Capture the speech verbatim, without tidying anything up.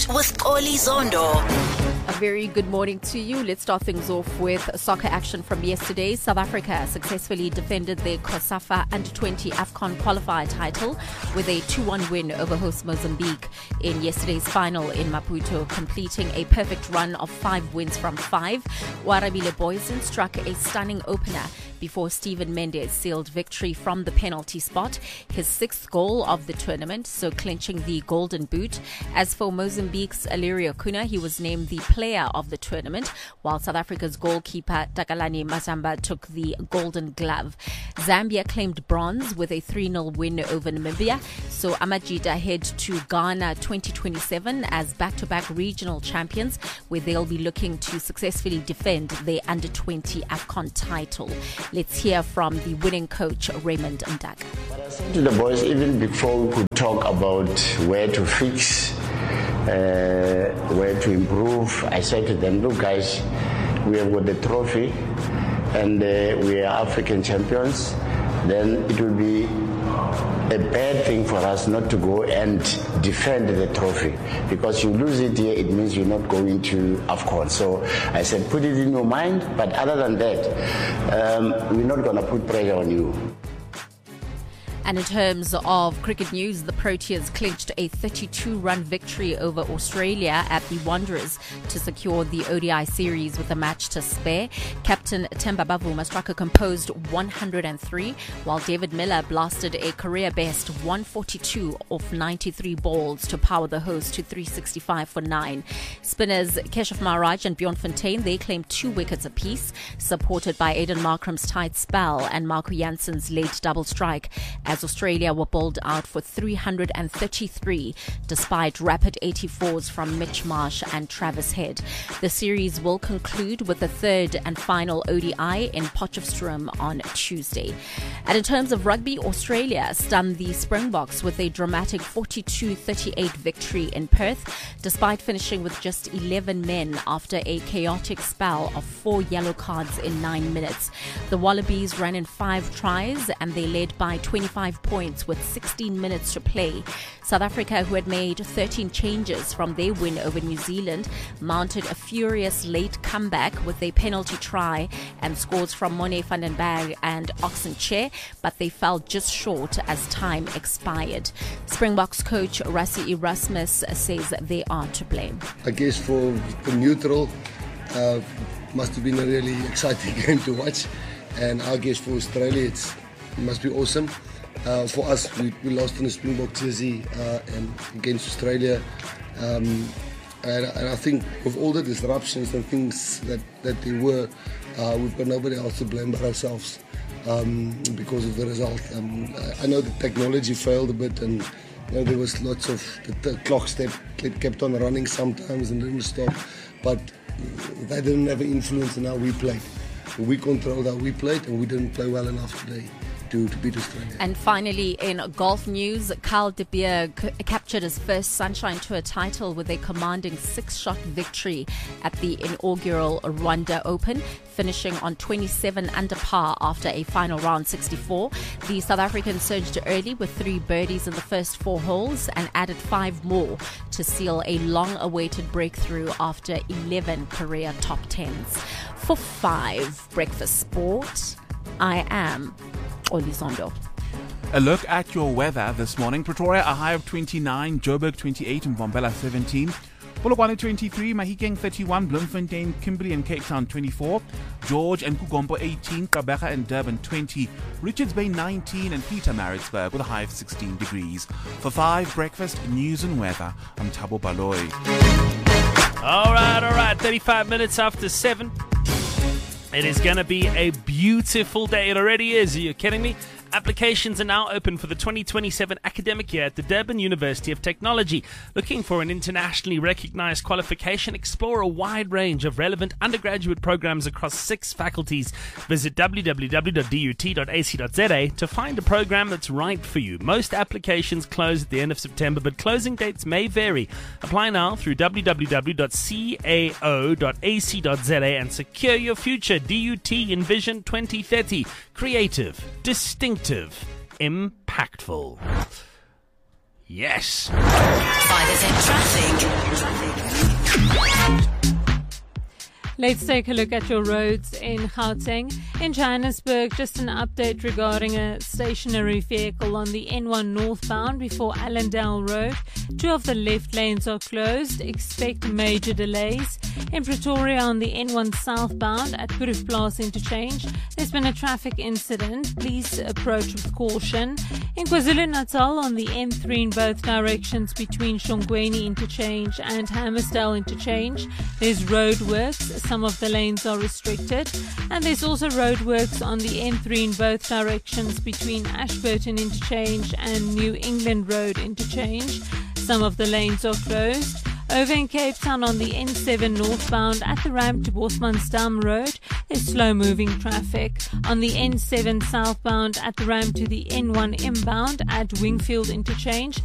with Oli Zondo. A very good morning to you. Let's start things off with soccer action from yesterday. South Africa successfully defended their COSAFA under twenty AFCON qualifier title with a two one win over host Mozambique in yesterday's final in Maputo, completing a perfect run of five wins from five. Warabile Boysen struck a stunning opener before Steven Mendes sealed victory from the penalty spot, his sixth goal of the tournament, so clinching the golden boot. As for Mozambique's Alirio Kuna, he was named the player of the tournament, while South Africa's goalkeeper Takalani Mazamba took the golden glove. Zambia claimed bronze with a three nil win over Namibia, so Amajita head to Ghana twenty twenty-seven as back-to-back regional champions, where they'll be looking to successfully defend their under twenty AFCON title. Let's hear from the winning coach, Raymond Ndaka. But I said to the boys, even before we could talk about where to fix, uh, where to improve, I said to them, look guys, we have got the trophy and uh, we are African champions. Then it will be a bad thing for us not to go and defend the trophy, because you lose it here, it means you're not going to AFCON. So I said, put it in your mind, but other than that, um, we're not going to put pressure on you. And in terms of cricket news, the Proteas clinched a thirty-two run victory over Australia at the Wanderers to secure the O D I series with a match to spare. Captain Themba Bavuma struck a composed one hundred three, while David Miller blasted a career-best one forty-two off ninety-three balls to power the host to three sixty-five for nine. Spinners Keshav Maharaj and Bjorn Fontaine, they claimed two wickets apiece, supported by Aiden Markram's tight spell and Marco Janssen's late double strike, as Australia were bowled out for three hundred thirty-three despite rapid eighty-fours from Mitch Marsh and Travis Head. The series will conclude with the third and final O D I in Potchefstroom on Tuesday. And in terms of rugby, Australia stunned the Springboks with a dramatic forty-two thirty-eight victory in Perth, despite finishing with just eleven men after a chaotic spell of four yellow cards in nine minutes. The Wallabies ran in five tries and they led by twenty-five points with sixteen minutes to play. South Africa, who had made thirteen changes from their win over New Zealand, mounted a furious late comeback with a penalty try and scores from Mone van den Berg and Oxenchair, but they fell just short as time expired. Springboks coach Rassie Erasmus says they are to blame. I guess for the neutral, uh, must have been a really exciting game to watch, and I guess for Australia it's, it must be awesome. Uh, for us, we, we lost in the Springbok jersey uh, and against Australia, um, and, and I think with all the disruptions and things that, that there were, uh, we've got nobody else to blame but ourselves um, because of the result. Um, I know the technology failed a bit, and you know, there was lots of the, the clock step kept on running sometimes and didn't stop, but that didn't have an influence on how we played. We controlled how we played, and we didn't play well enough today to, to beat Australia. And finally, in golf news, Kyle De Beer c- captured his first Sunshine Tour title with a commanding six-shot victory at the inaugural Rwanda Open, finishing on twenty-seven under par after a final round sixty-four. The South African surged early with three birdies in the first four holes and added five more to seal a long-awaited breakthrough after eleven career top tens. For five Breakfast Sport, I am Oli Zondo. A look at your weather this morning. Pretoria, a high of twenty-nine, Joburg twenty-eight, and Mbombela seventeen. Polokwane twenty-three, Mahikeng thirty-one, Bloemfontein, Kimberley and Cape Town twenty-four, George and Kugombo eighteen, Gqeberha and Durban twenty, Richards Bay nineteen, and Pietermaritzburg with a high of sixteen degrees. For five Breakfast News and Weather, I'm Thabo Baloyi. All right, all right, thirty-five minutes after seven. It is going to be a beautiful day. It already is. Are you kidding me? Applications are now open for the twenty twenty-seven academic year at the Durban University of Technology. Looking for an internationally recognized qualification? Explore a wide range of relevant undergraduate programs across six faculties. Visit w w w dot d u t dot a c dot z a to find a program that's right for you. Most applications close at the end of September, but closing dates may vary. Apply now through w w w dot cao dot a c dot z a and secure your future. D U T Envision twenty thirty. Creative, distinctive, impactful. Yes. five F M traffic. Let's take a look at your roads in Gauteng. In Johannesburg, just an update regarding a stationary vehicle on the N one northbound before Allendale Road. Two of the left lanes are closed. Expect major delays. In Pretoria on the N one southbound at Purifplaas interchange, there's been a traffic incident. Please approach with caution. In KwaZulu-Natal on the N three in both directions between Shongweni interchange and Hammersdale interchange, there's roadworks. Some of the lanes are restricted. And there's also roadworks on the N three in both directions between Ashburton interchange and New England Road interchange. Some of the lanes are closed. Over in Cape Town on the N seven northbound at the ramp to Bosmansdam Road, there's slow-moving traffic. On the N seven southbound at the ramp to the N one inbound at Wingfield Interchange,